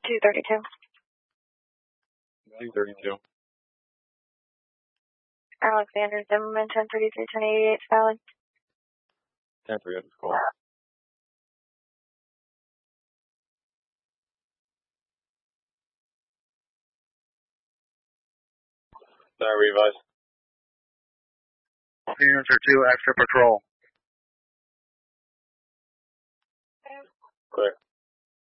232. 232. Alexander Zimmerman, 1033, 1088, Valley. 10-3, that's cool. Sorry, revise. Units are 2 extra patrol. Clear.